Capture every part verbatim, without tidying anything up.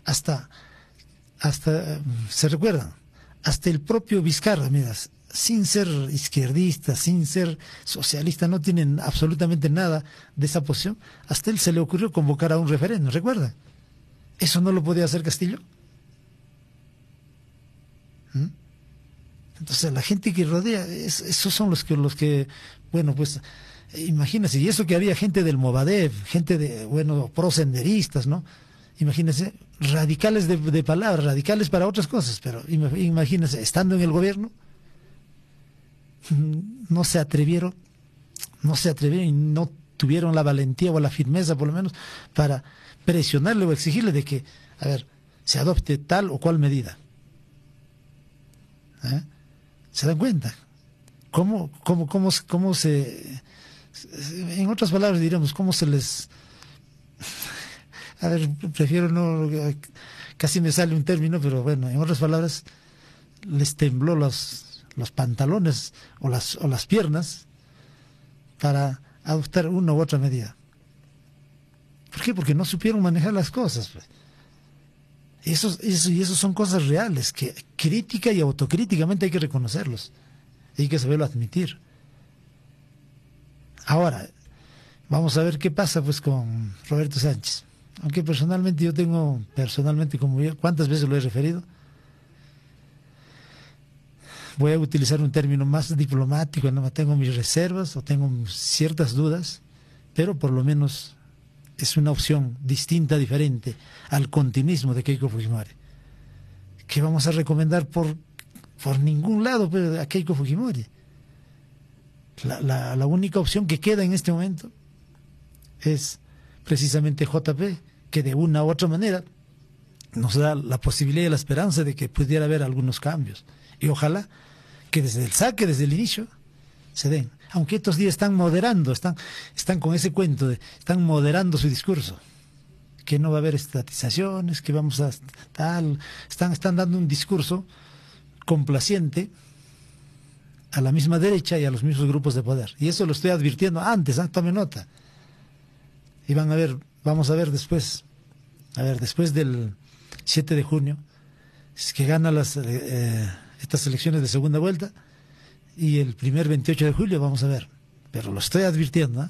hasta, hasta, se recuerdan, hasta el propio Vizcarra, mira, sin ser izquierdista, sin ser socialista, no tienen absolutamente nada de esa posición, hasta él se le ocurrió convocar a un referéndum, ¿recuerdan? ¿Eso no lo podía hacer Castillo? ¿Mm? Entonces la gente que rodea, es, esos son los que, los que, bueno, pues, imagínense, y eso que había gente del Movadef, gente de, bueno, prosenderistas, ¿no? Imagínense, radicales de, de palabra, radicales para otras cosas, pero imagínense, estando en el gobierno, no se atrevieron, no se atrevieron y no tuvieron la valentía o la firmeza, por lo menos, para presionarle o exigirle de que, a ver, se adopte tal o cual medida. ¿Eh? ¿Se dan cuenta? ¿Cómo, cómo, cómo, cómo se... En otras palabras diríamos, cómo se les... A ver, prefiero no... Casi me sale un término, pero bueno, en otras palabras, les tembló los, los pantalones o las, o las piernas para adoptar una u otra medida. ¿Por qué? Porque no supieron manejar las cosas, pues. Eso, eso, y eso son cosas reales, que crítica y autocríticamente hay que reconocerlos. Hay que saberlo admitir. Ahora, vamos a ver qué pasa pues con Roberto Sánchez. Aunque personalmente yo tengo, personalmente como yo, ¿cuántas veces lo he referido? Voy a utilizar un término más diplomático, no tengo mis reservas o tengo ciertas dudas, pero por lo menos es una opción distinta, diferente al continuismo de Keiko Fujimori. ¿Qué vamos a recomendar por, por ningún lado pues, a Keiko Fujimori? La, la, la única opción que queda en este momento es precisamente J P, que de una u otra manera nos da la posibilidad y la esperanza de que pudiera haber algunos cambios. Y ojalá que desde el saque, desde el inicio, se den. Aunque estos días están moderando, están, están con ese cuento, de, están moderando su discurso, que no va a haber estatizaciones, que vamos a tal, están, están dando un discurso complaciente a la misma derecha y a los mismos grupos de poder. Y eso lo estoy advirtiendo antes, ¿eh? Tome nota. Y van a ver, vamos a ver después, a ver, después del siete de junio, es que gana las, eh, estas elecciones de segunda vuelta, y el primer veintiocho de julio vamos a ver. Pero lo estoy advirtiendo, ¿eh?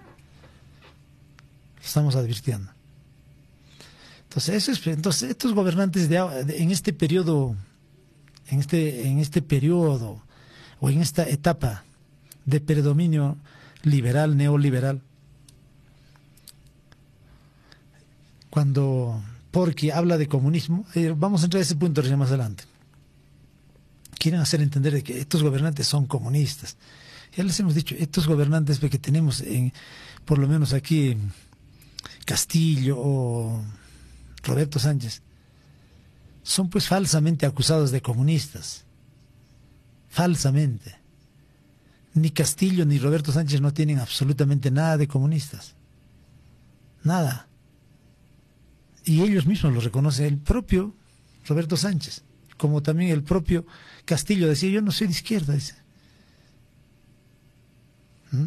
Lo estamos advirtiendo. Entonces, eso es, entonces estos gobernantes de, de, en este periodo, en este, en este periodo, o en esta etapa de predominio liberal, neoliberal, cuando Porky habla de comunismo, eh, vamos a entrar a ese punto más adelante. Quieren hacer entender de que estos gobernantes son comunistas. Ya les hemos dicho, estos gobernantes que tenemos, en, por lo menos aquí en Castillo o Roberto Sánchez, son pues falsamente acusados de comunistas. Falsamente. Ni Castillo ni Roberto Sánchez no tienen absolutamente nada de comunistas. Nada. Y ellos mismos lo reconocen, el propio Roberto Sánchez, como también el propio Castillo decía, yo no soy de izquierda, dice. ¿Mm?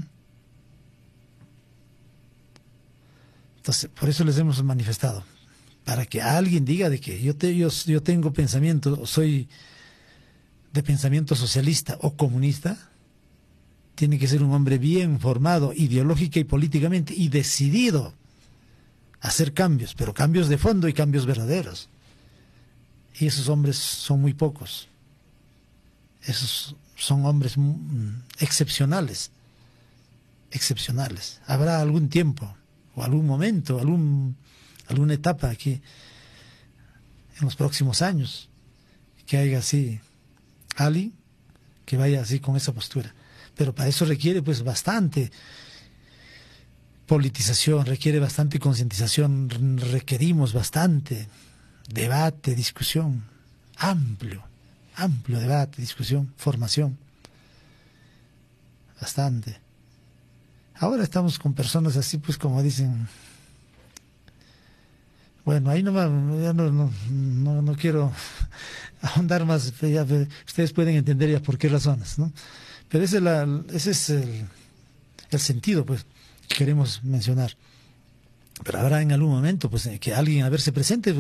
Entonces, por eso les hemos manifestado, para que alguien diga de que yo, te, yo, yo tengo pensamiento, soy de pensamiento socialista o comunista, tiene que ser un hombre bien formado ideológica y políticamente y decidido a hacer cambios, pero cambios de fondo y cambios verdaderos. Y esos hombres son muy pocos. Esos son hombres excepcionales, excepcionales. Habrá algún tiempo o algún momento, algún, alguna etapa aquí en los próximos años que haya así alguien que vaya así con esa postura. Pero para eso requiere pues bastante politización, requiere bastante concientización, requerimos bastante debate, discusión, amplio, amplio debate, discusión, formación, bastante. Ahora estamos con personas así, pues como dicen, bueno, ahí no, ya no, no, no, no quiero ahondar más, ya, ustedes pueden entender ya por qué razones, ¿no? Pero ese es, la, ese es el, el sentido, pues, que queremos mencionar. Pero habrá en algún momento, pues, que alguien a verse presente,